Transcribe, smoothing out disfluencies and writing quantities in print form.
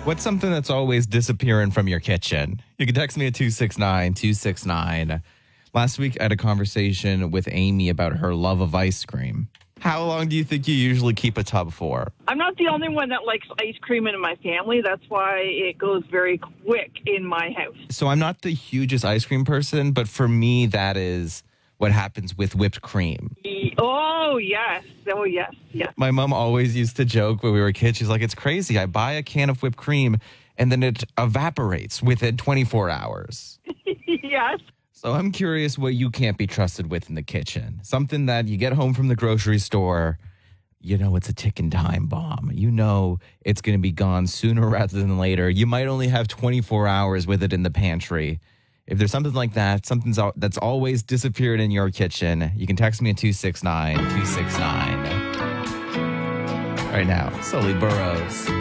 What's something that's always disappearing from your kitchen? You can text me at 269-269. Last week, I had a conversation with Amy about her love of ice cream. How long do you think you usually keep a tub for? I'm not the only one that likes ice cream in my family. That's why it goes very quick in my house. So I'm not the hugest ice cream person, but for me, that is what happens with whipped cream. Oh, yes. Oh, yes. Yes. My mom always used to joke when we were kids. She's like, it's crazy. I buy a can of whipped cream and then it evaporates within 24 hours. Yes. So I'm curious what you can't be trusted with in the kitchen. Something that you get home from the grocery store, you know it's a ticking time bomb. You know it's going to be gone sooner rather than later. You might only have 24 hours with it in the pantry. If there's something like that, that's always disappeared in your kitchen, you can text me at 269-269. Right now, Sully Burrows.